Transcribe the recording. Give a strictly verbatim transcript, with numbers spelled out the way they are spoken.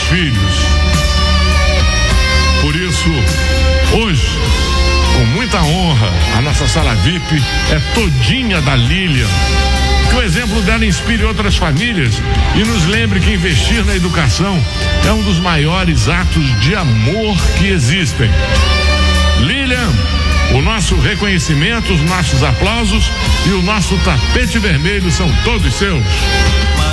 filhos. Por isso, hoje, com muita honra, a nossa sala V I P é todinha da Lilian. Que o exemplo dela inspire outras famílias e nos lembre que investir na educação é um dos maiores atos de amor que existem. Lilian, o nosso reconhecimento, os nossos aplausos e o nosso tapete vermelho são todos seus.